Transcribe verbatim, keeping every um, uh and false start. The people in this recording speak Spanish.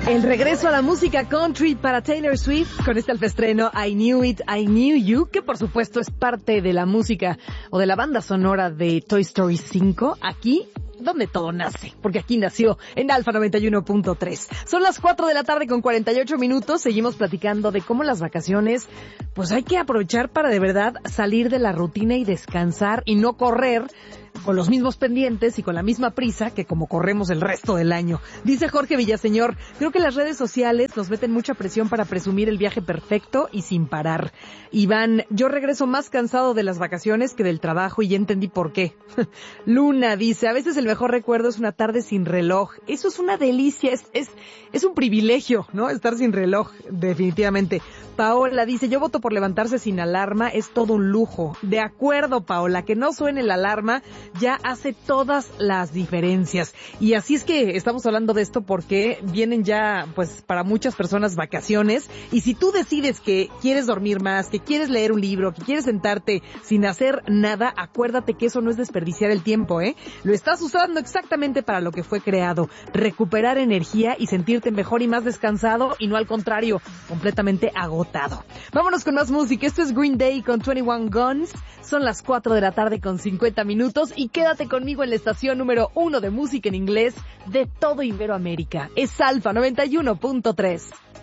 El regreso a la música country para Taylor Swift con este alfestreno I Knew It, I Knew You, que por supuesto es parte de la música o de la banda sonora de Toy Story cinco, aquí donde todo nace, porque aquí nació en Alfa noventa y uno punto tres. Son las cuatro de la tarde con cuarenta y ocho minutos, seguimos platicando de cómo las vacaciones, pues hay que aprovechar para de verdad salir de la rutina y descansar y no correr con los mismos pendientes y con la misma prisa que como corremos el resto del año. Dice Jorge Villaseñor, creo que las redes sociales nos meten mucha presión para presumir el viaje perfecto y sin parar. Iván, yo regreso más cansado de las vacaciones que del trabajo y ya entendí por qué. Luna dice, a veces el mejor recuerdo es una tarde sin reloj. Eso es una delicia, es, es, es un privilegio, ¿no? Estar sin reloj, definitivamente. Paola dice, yo voto por levantarse sin alarma, es todo un lujo. De acuerdo, Paola, que no suene la alarma ya hace todas las diferencias. Y así es que estamos hablando de esto porque vienen ya, pues, para muchas personas vacaciones. Y si tú decides que quieres dormir más, que quieres leer un libro, que quieres sentarte sin hacer nada, acuérdate que eso no es desperdiciar el tiempo, ¿eh? Lo estás usando exactamente para lo que fue creado. Recuperar energía y sentirte mejor y más descansado y no al contrario, completamente agotado. Vámonos con más música. Esto es Green Day con veintiuno Guns. Son las cuatro de la tarde con cincuenta minutos y quédate conmigo en la estación número uno de música en inglés de todo Iberoamérica. Es Alfa noventa y uno punto tres.